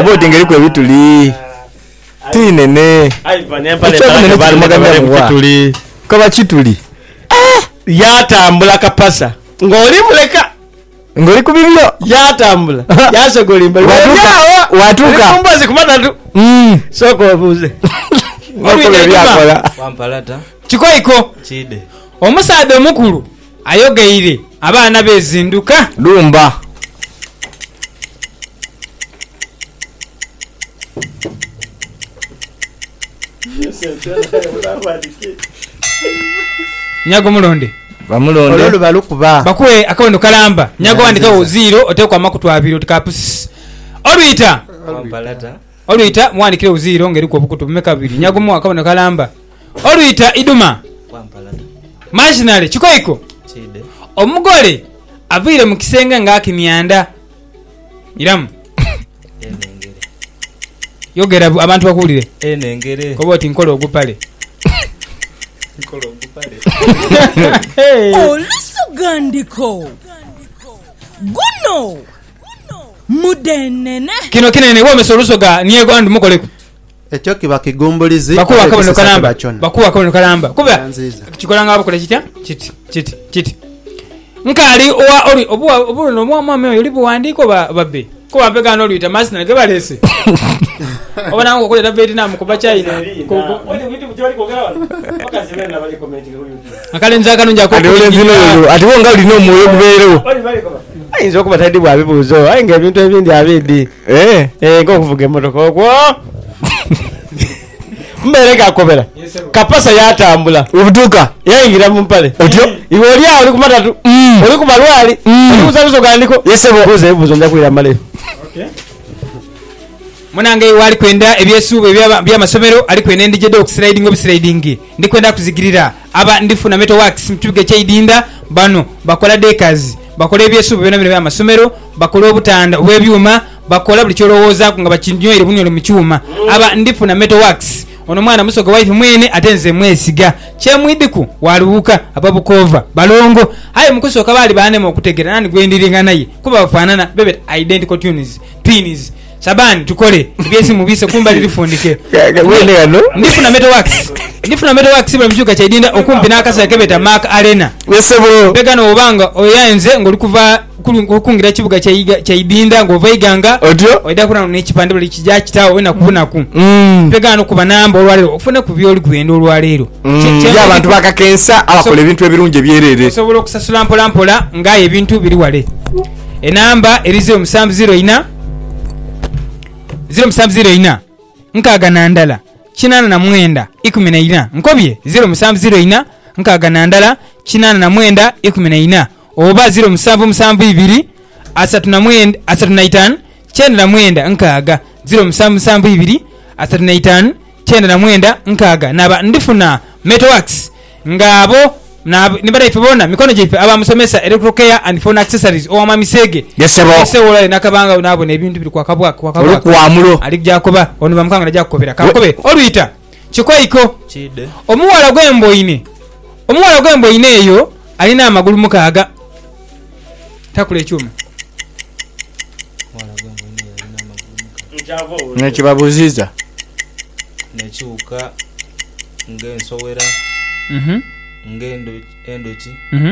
Kaboti ngeri kwa bituli. Tinene. Kituli. Kaba kituli. Yatambula kapasa. Ngoli muleka. Ngoli kubibyo. Yatambula. Yasogoli mbali. Watuka. Kumbazi kumatatu. Soko obuze. Ngokole byakola. Wampalata. Chikoiko. Chide. Omusaade omukulu ayogeire abaana bezinduka. Lumba. Nyago mulonde. Bamulonde. Ololo balukuba. Bakuwe akawondo kalamba. Nyago wandika 0 otekwa makutu 2 otikapusi. Oluyita. Wampalata. Oluyita mwandikire 0 ngeri ko bukutu mmeka 2. Nyago mu akawondo kalamba. Oluyita iduma. Wampalata. Marginal chikoiko. Chide. Omugole avire mu kisenga ngakimyanda. Iramu. Enengere. Yogera abantu bakulire. Enengere. Koboti nkolo ogupale. Nkolo ogupale. Olusugandiko. Guno. Mudenene. Kino kinene wome solusoga niye gwandu mukoleku. Ekyo kiba kigumbulizi. Bakuwa akabono kalamba. Bakuwa akabono kalamba. Kuba kikolanga abakola kitya? Kiti. Nkali owa oli obuwa no mwama oli buwandiko babbe. Ko bapega no luyita masina ke balese. Obana ngo kolera Vietnam kuba China. Oli bitu byali kogera wano. Bakazibena bali comment kuyo. Akale nzaka nja ko. Ati ole zino yo. Ati wonga oli no moyo kuberewo. Oli bali ko. Ayinza okuba tadi bwabibuzo. Ayinga ebintu ebindi abindi. Ngo kuvuga emotoka okwo. Mbereka akobera. Kapasa yatambula. Ubutuka. Yayingira mu mpale. Otyo. Iwe oli awo ku matatu. Oli ku balwali. Oli kuzaluso gandiko. Yesebo. Buze ebuzo nja kwira male. Okay. Munange wali kwenda ebyesuube byamasomero ali kwenda ndije dog sliding obsliding ndi kwenda kuzigirira aba ndifuna metal works mtuge kyidinda bano bakola dekers bakola ebyesuube bino byamasomero bakola obutanda obwebyuma bakola buli kyolowooza nga bakinyoyire bunyo mu kyuma aba ndifuna metal works ono mwana musoga wife mwene atenze mwesiga kyemwidiku walubuka ababukova balongo haye mukusoka bali banema okutegera nani gwendiringa naye kuba bafanana bebe identical twins Sabani tukole byesi mubise kumba lilifundike wene ano ndifuna metal wax bwe mjuka chaidinda okumpi nakasa kebeta Mark Arena yesebo begano obanga oyanze ngolikuva kungira kibuga chaidinda ngovaiganga otyo oida kuna n'ekipande buli kijja kitawo wena kubunaku begano kuba namba olwalero ofune kubyoli gwendo olwalero abantu bakakensa abakola ebintu ebirungi byerere osobola okusasula mpola ngaye ebintu biri wale enamba erize omusambu 0704 nkaga nandala kinana na mwenda 14 nkobye 0704 nkaga nandala kinana na mwenda 14 oba 0772 35 chenda na mwenda nkaga 0772 35 chenda na mwenda nkaga naba ndifuna Metalworks ngabo nibara ifibona mikono jefe aba musomesa electrical care and phone accessories o mama misege yesebo wala nakabanga nabo nebintu biri kwa kabwa kwamulo ali jakoba ono bamukanga najja kukobera kakobe oluyita chikoiko Chide omuwala gwembo ine eyo alina amagulu mukaga takule ekyuma wala gwembo ine alina amagulu mukaga nekibabuziza nekiwuka ngensowera endoki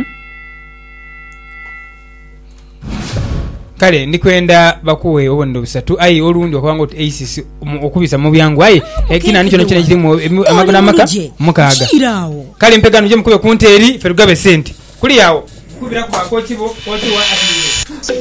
kale ndikwenda bakuwe obondo busatu ayi olundi okwanga oti ACC okubisa mu byangu ayi ekina nicho nakine kirimu amagana amaka mukaga kale mpegano je mukube kunteri ferugabe sente kuli yawo kubira kwa kochibo wa atilize